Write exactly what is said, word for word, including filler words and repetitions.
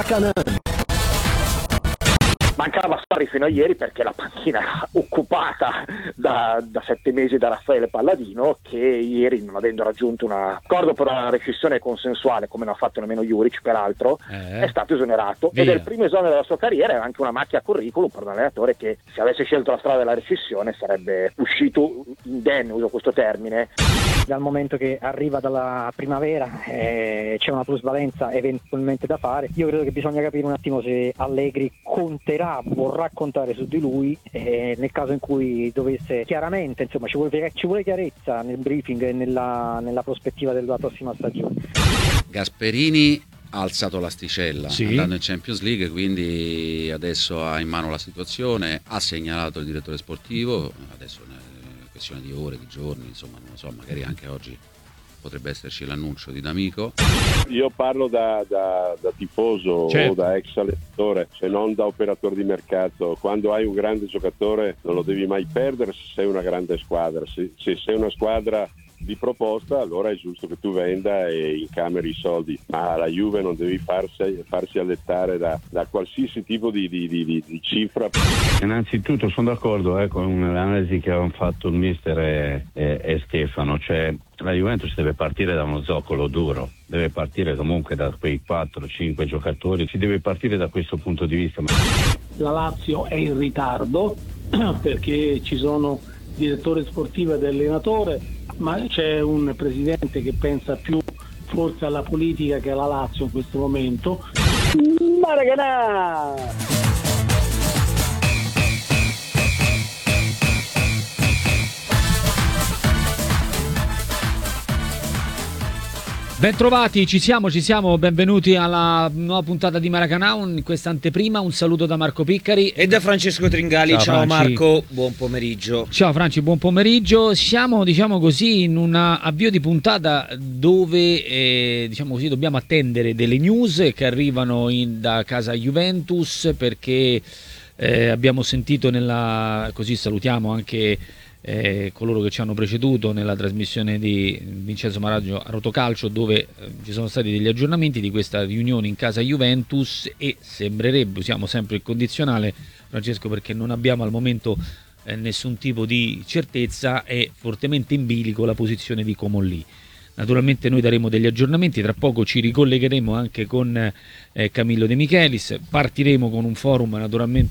Mancava Sarri fino a ieri perché la panchina era occupata da, da sette mesi da Raffaele Palladino, che ieri, non avendo raggiunto un accordo per una rescissione consensuale, come non ha fatto nemmeno Juric peraltro, eh. è stato esonerato. Via. Ed è il primo esonero della sua carriera, è anche una macchia a curriculum per un allenatore che, se avesse scelto la strada della rescissione, sarebbe uscito indenne, uso questo termine. Dal momento che arriva dalla primavera eh, c'è una plusvalenza eventualmente da fare, io credo che bisogna capire un attimo se Allegri conterà, vorrà contare su di lui eh, nel caso in cui dovesse chiaramente, insomma ci vuole, ci vuole chiarezza nel briefing e nella, nella prospettiva della prossima stagione. Gasperini ha alzato l'asticella, sì, andando in Champions League, quindi adesso ha in mano la situazione, ha segnalato il direttore sportivo, adesso questione di ore, di giorni, insomma non lo so, magari anche oggi potrebbe esserci l'annuncio di D'Amico. Io parlo da, da, da tifoso, certo, o da ex allenatore, se non da operatore di mercato. Quando hai un grande giocatore non lo devi mai perdere se sei una grande squadra. Se, se sei una squadra di proposta, allora è giusto che tu venda e incameri i soldi, ma la Juve non devi farsi, farsi allettare da, da qualsiasi tipo di, di, di, di cifra. Innanzitutto sono d'accordo eh, con l'analisi che avevano fatto il mister e, e, e Stefano, cioè la Juventus deve partire da uno zoccolo duro, deve partire comunque da quei quattro cinque giocatori, si deve partire da questo punto di vista. La Lazio è in ritardo perché ci sono direttore sportivo ed allenatore, ma c'è un presidente che pensa più forse alla politica che alla Lazio in questo momento. Maracanã! Bentrovati, ci siamo, ci siamo, benvenuti alla nuova puntata di Maracanã, in questa anteprima, un saluto da Marco Piccari e da Francesco Tringali. Ciao, ciao Marco, buon pomeriggio. Ciao Franci, buon pomeriggio. Siamo, diciamo così, in un avvio di puntata dove eh, diciamo così, dobbiamo attendere delle news che arrivano in, da casa Juventus, perché eh, abbiamo sentito nella, così salutiamo anche Eh, coloro che ci hanno preceduto nella trasmissione di Vincenzo Maraggio a Rotocalcio, dove eh, ci sono stati degli aggiornamenti di questa riunione in casa Juventus, e sembrerebbe, usiamo sempre il condizionale Francesco perché non abbiamo al momento eh, nessun tipo di certezza, è fortemente in bilico la posizione di Comolli. Naturalmente noi daremo degli aggiornamenti, tra poco ci ricollegheremo anche con eh, Camillo De Michelis, partiremo con un forum naturalmente